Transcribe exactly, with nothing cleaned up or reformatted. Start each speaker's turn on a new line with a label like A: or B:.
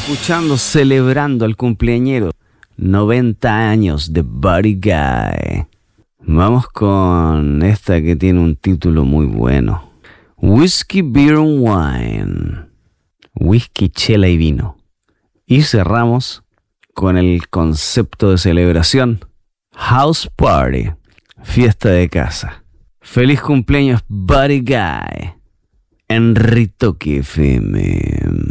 A: escuchando, celebrando al cumpleañero. noventa años de Buddy Guy. Vamos con esta que tiene un título muy bueno. Whiskey, Beer and Wine. Whisky, chela y vino. Y cerramos con el concepto de celebración. House Party. Fiesta de casa. Feliz cumpleaños, Buddy Guy. En Ritoque F M.